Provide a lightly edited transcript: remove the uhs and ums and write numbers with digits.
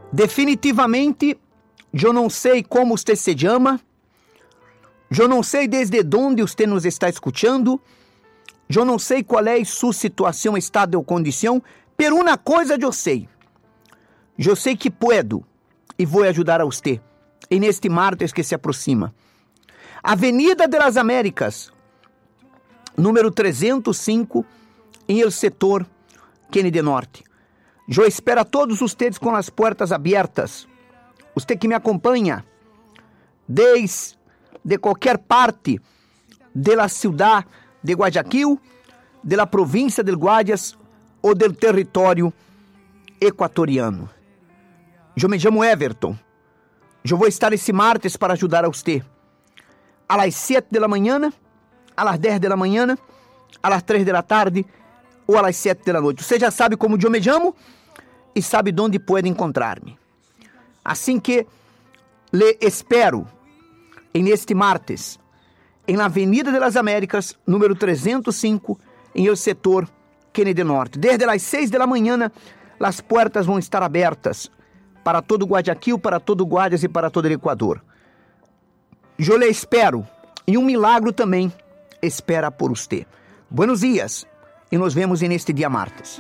Definitivamente, eu não sei como você se chama, eu não sei desde onde você nos está escutando, eu não sei qual é sua situação, estado ou condição, pero uma coisa eu sei que puedo e vou ajudar a você neste martes que se aproxima. Avenida de las Américas, número 305, em el setor Kennedy Norte. Eu espero a todos vocês com as portas abertas. Você que me acompanha desde qualquer parte da cidade de Guayaquil, da província de Guayas ou do território equatoriano. Eu me chamo Everton. Eu vou estar esse martes para ajudar a você. Às 7 da manhã, às 10 da manhã, às 3 da tarde ou às 7 da noite. Você já sabe como eu me chamo e sabe onde pode encontrar-me. Assim que lhe espero neste martes, na Avenida de las Américas, número 305, em el setor Kennedy Norte. Desde as 6 da manhã, as portas vão estar abertas para todo Guayaquil, para todo Guayas e para todo o Equador. Eu lhe espero e milagre também espera por você. Buenos dias e nos vemos neste dia martes.